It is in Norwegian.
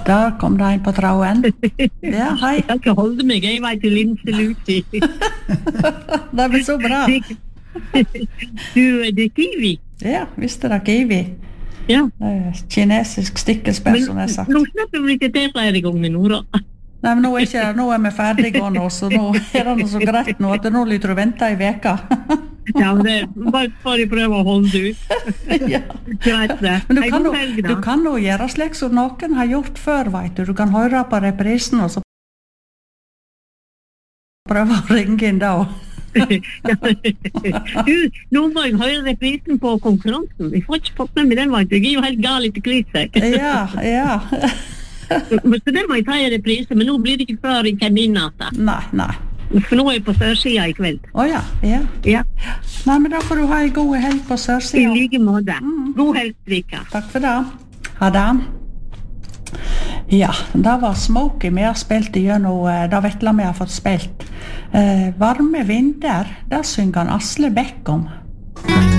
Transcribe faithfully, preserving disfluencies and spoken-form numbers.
Der kom det en på trauen. Ja, hei. Jeg kan ikke holde meg, jeg vet til Linse Luti. Det blir så bra. Du, det er kiwi. Ja, visste det kiwi. Ja. Kinesisk stikkelsbær, som jeg har sagt. Nå slipper vi ikke til flere ganger nå, da. Nei, men nå er, ikke, nå er vi ferdige nå, så nå er det noe så greit nå, at nå lytter du vente i veka. Ja, men det er bare for å prøve å holde ut. Ja. Greit det. Men du kan, jo, du kan jo gjøre slik som noen har gjort før, vet du. Du kan høre på reprisen, og så prøve å ringe inn da. Du, nå må jeg høre reprisen på konkurransen. Jeg får ikke fått med meg den, vet du. Jeg er jo helt gal etter klitsek. Ja, ja. Så det må jeg ta i reprise, men nå blir det ikke før jeg kommer inn at det. Nei, nei. For nå er jeg på sørsida i kveld. Åja, ja. Ja. Nei, men da får du ha en god helg på sørsida. I like måte. Mm. God helg, Rika. Takk for det. Ha det. Ja, det var Smokey vi har spilt igjennom, det Vettla vi har fått spilt. Eh, varme vinder, det synger han Asle Bekk om.